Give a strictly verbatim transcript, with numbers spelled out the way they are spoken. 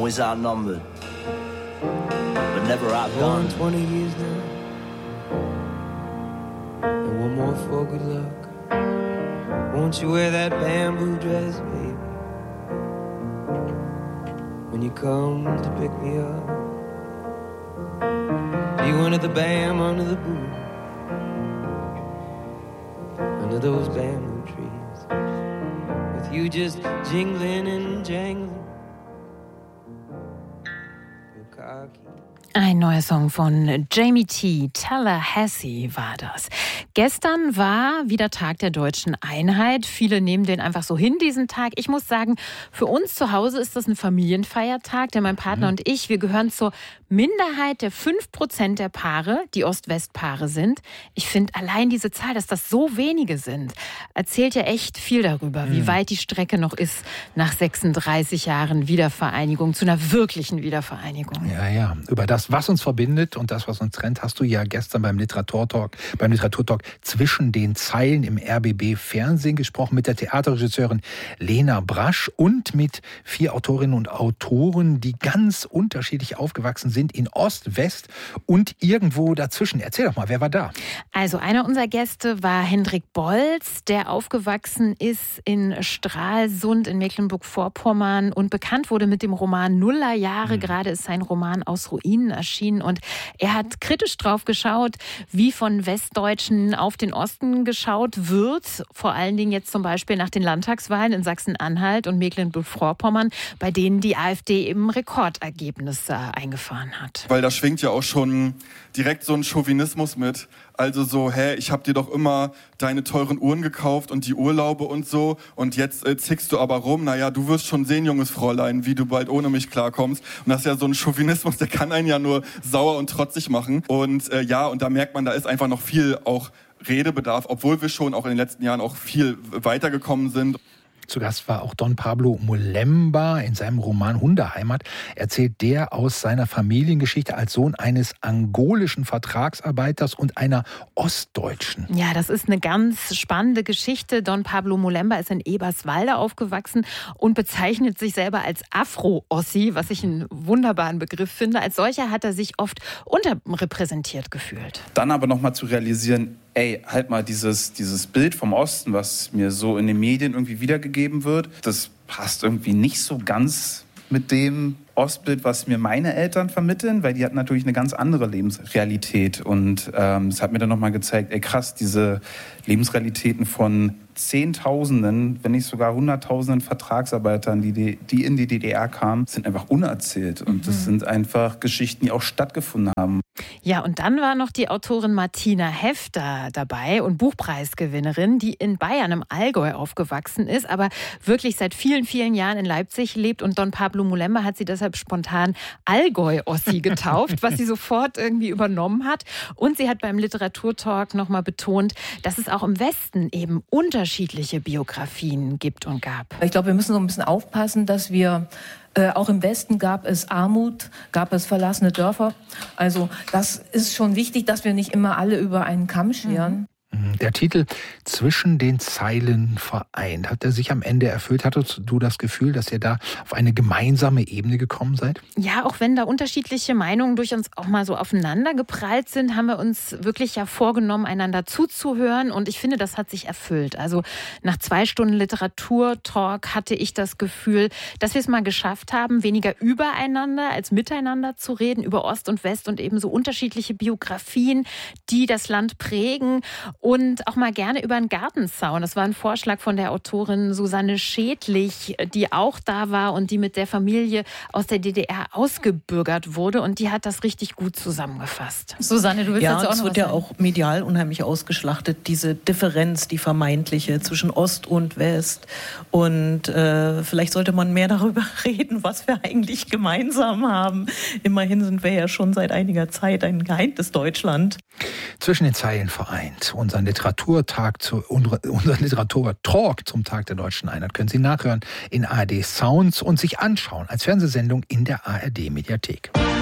always outnumbered, but never outdone. twenty years now, and one more for good luck. Won't you wear that bamboo dress, baby, when you come to pick me up? Be one of the bam under the boot, under those bamboo trees, with you just jingling and jangling. Ein neuer Song von Jamie T. Tallahassee war das. Gestern war wieder Tag der deutschen Einheit. Viele nehmen den einfach so hin, diesen Tag. Ich muss sagen, für uns zu Hause ist das ein Familienfeiertag, denn mein Partner mhm. und ich, wir gehören zur Minderheit der fünf Prozent der Paare, die Ost-West-Paare sind. Ich finde allein diese Zahl, dass das so wenige sind, erzählt ja echt viel darüber, mhm. wie weit die Strecke noch ist nach sechsunddreißig Jahren Wiedervereinigung, zu einer wirklichen Wiedervereinigung. Ja, ja, über das, was uns verbindet und das, was uns trennt, hast du ja gestern beim Literaturtalk, beim Literaturtalk zwischen den Zeilen im R B B Fernsehen gesprochen mit der Theaterregisseurin Lena Brasch und mit vier Autorinnen und Autoren, die ganz unterschiedlich aufgewachsen sind in Ost, West und irgendwo dazwischen. Erzähl doch mal, wer war da? Also einer unserer Gäste war Hendrik Bolz, der aufgewachsen ist in Stralsund in Mecklenburg-Vorpommern und bekannt wurde mit dem Roman Nullerjahre. Mhm. Gerade ist sein Roman Aus Ruinen erschienen und er hat kritisch drauf geschaut, wie von Westdeutschen auf den Osten geschaut wird. Vor allen Dingen jetzt zum Beispiel nach den Landtagswahlen in Sachsen-Anhalt und Mecklenburg-Vorpommern, bei denen die AfD eben Rekordergebnisse eingefahren hat. Weil da schwingt ja auch schon direkt so ein Chauvinismus mit. Also so, hä, ich hab dir doch immer deine teuren Uhren gekauft und die Urlaube und so und jetzt äh, zickst du aber rum. Naja, du wirst schon sehen, junges Fräulein, wie du bald ohne mich klarkommst. Und das ist ja so ein Chauvinismus, der kann einen ja nur sauer und trotzig machen. Und äh, ja, und da merkt man, da ist einfach noch viel auch Redebedarf, obwohl wir schon auch in den letzten Jahren auch viel weitergekommen sind. Zu Gast war auch Don Pablo Molemba. In seinem Roman Hundeheimat erzählt der aus seiner Familiengeschichte als Sohn eines angolischen Vertragsarbeiters und einer Ostdeutschen. Ja, das ist eine ganz spannende Geschichte. Don Pablo Molemba ist in Eberswalde aufgewachsen und bezeichnet sich selber als Afro-Ossi, was ich einen wunderbaren Begriff finde. Als solcher hat er sich oft unterrepräsentiert gefühlt. Dann aber nochmal zu realisieren, ey, halt mal dieses, dieses Bild vom Osten, was mir so in den Medien irgendwie wiedergegeben wird, das passt irgendwie nicht so ganz mit dem Ostbild, was mir meine Eltern vermitteln, weil die hatten natürlich eine ganz andere Lebensrealität. Und ähm, es hat mir dann nochmal gezeigt, ey krass, diese Lebensrealitäten von Zehntausenden, wenn nicht sogar Hunderttausenden Vertragsarbeitern, die, die in die D D R kamen, sind einfach unerzählt. Und das sind einfach Geschichten, die auch stattgefunden haben. Ja, und dann war noch die Autorin Martina Hefter dabei und Buchpreisgewinnerin, die in Bayern im Allgäu aufgewachsen ist, aber wirklich seit vielen, vielen Jahren in Leipzig lebt. Und Don Pablo Molemba hat sie deshalb spontan Allgäu-Ossi getauft, was sie sofort irgendwie übernommen hat. Und sie hat beim Literaturtalk nochmal betont, dass es auch im Westen eben unterschiedliche Biografien gibt und gab. Ich glaube, wir müssen so ein bisschen aufpassen, dass wir Äh, auch im Westen gab es Armut, gab es verlassene Dörfer. Also das ist schon wichtig, dass wir nicht immer alle über einen Kamm scheren. Der Titel Zwischen den Zeilen vereint. Hat er sich am Ende erfüllt? Hattest du das Gefühl, dass ihr da auf eine gemeinsame Ebene gekommen seid? Ja, auch wenn da unterschiedliche Meinungen durch uns auch mal so aufeinander geprallt sind, haben wir uns wirklich ja vorgenommen, einander zuzuhören. Und ich finde, das hat sich erfüllt. Also nach zwei Stunden Literaturtalk hatte ich das Gefühl, dass wir es mal geschafft haben, weniger übereinander als miteinander zu reden, über Ost und West und eben so unterschiedliche Biografien, die das Land prägen. Und auch mal gerne über einen Gartenzaun. Das war ein Vorschlag von der Autorin Susanne Schädlich, die auch da war und die mit der Familie aus der D D R ausgebürgert wurde. Und die hat das richtig gut zusammengefasst. Susanne, du willst ja, jetzt auch noch es wird was ja sagen? auch medial unheimlich ausgeschlachtet, diese Differenz, die vermeintliche zwischen Ost und West. Und äh, vielleicht sollte man mehr darüber reden, was wir eigentlich gemeinsam haben. Immerhin sind wir ja schon seit einiger Zeit ein geeintes Deutschland. Zwischen den Zeilen vereint. Unseren Literaturtag, zu, unseren Literaturtalk zum Tag der deutschen Einheit können Sie nachhören in A R D Sounds und sich anschauen als Fernsehsendung in der A R D Mediathek.